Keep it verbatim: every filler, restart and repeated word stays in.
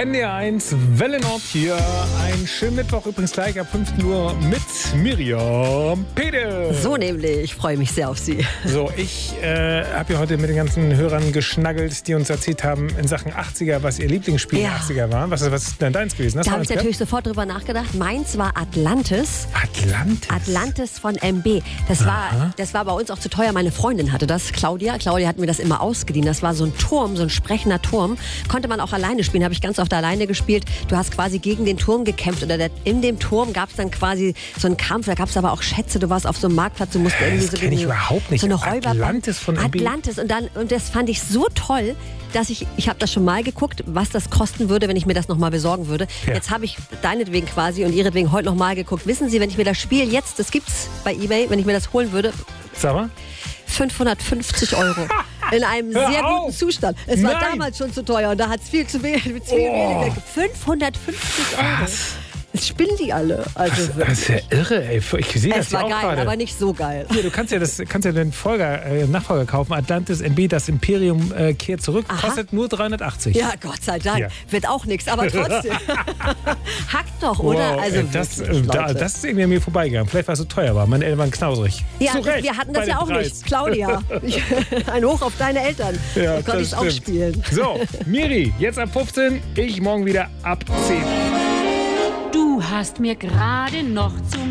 N D R eins, Welle Nord hier. Ein schönen Mittwoch, übrigens gleich ab fünfzehn Uhr mit Miriam Pede. So nämlich, ich freue mich sehr auf Sie. So, ich äh, habe ja heute mit den ganzen Hörern geschnaggelt, die uns erzählt haben in Sachen achtziger, was ihr Lieblingsspiel Ja. der achtziger war. Was, was ist denn deins gewesen? Das Da war habe ich eins, natürlich sofort drüber nachgedacht. Meins war Atlantis. Atlantis? Atlantis von M B. Das war, das war bei uns auch zu teuer. Meine Freundin hatte das, Claudia. Claudia hat mir das immer ausgeliehen. Das war so ein Turm, so ein sprechender Turm. Konnte man auch alleine spielen. Habe ich ganz oft alleine gespielt. Du hast quasi gegen den Turm gekämpft. Oder der, in dem Turm gab es dann quasi so einen Kampf. Da gab es aber auch Schätze. Du warst auf so einem Marktplatz. Du musst irgendwie Das so kenn ich gegen überhaupt nicht. so eine Räuber Atlantis von M B. Atlantis. Und, dann, und das fand ich so toll, dass ich, ich habe das schon mal geguckt, was das kosten würde, wenn ich mir das nochmal besorgen würde. Ja. Jetzt habe ich deinetwegen quasi und ihretwegen heute nochmal geguckt. Wissen Sie, wenn ich mir das Spiel jetzt, das gibt's bei eBay, wenn ich mir das holen würde, Sag mal. fünfhundertfünfzig Euro. In einem Hör sehr auf! guten Zustand. Es war Nein! damals schon zu teuer und da hat es viel zu wenig, viel Oh. weniger. fünfhundertfünfzig Euro. Was? Das spinnen die alle. Also Das ist ja irre, ey. Ich sehe das es ja war auch geil, gerade. aber nicht so geil. Hier, du kannst ja, das, kannst ja den Folger, äh, Nachfolger kaufen. Atlantis M B, das Imperium äh, kehrt zurück. Aha. Kostet nur dreihundertachtzig. Ja, Gott sei Dank. Ja. Wird auch nichts, aber trotzdem. Hackt doch, oder? Wow, Also ey, das, wirklich, äh, da, Leute. das ist irgendwie an mir vorbeigegangen. Vielleicht weil es so teuer war. Meine Eltern waren knausrig. Ja, Zu Recht, wir hatten bei das ja dem auch Preis. nicht. Claudia, ich, ein Hoch auf deine Eltern. Ja, da konnte ich das es auch stimmt. spielen. So, Miri, jetzt ab fünfzehn, ich morgen wieder ab zehn. Du hast mir gerade noch zum